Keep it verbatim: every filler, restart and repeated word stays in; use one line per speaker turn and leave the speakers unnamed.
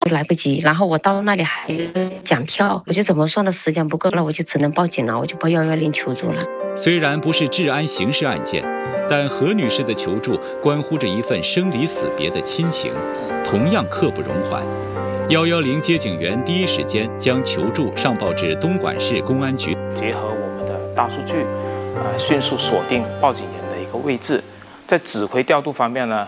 来不及，然后我到那里还讲跳，我就怎么说呢？时间不够了，我就只能报警了，我就报幺幺零求助了。
虽然不是治安刑事案件，但何女士的求助关乎着一份生离死别的亲情，同样刻不容缓。幺幺零接警员第一时间将求助上报至东莞市公安局，
结合我们的大数据，啊、呃，迅速锁定报警人的一个位置。在指挥调度方面呢，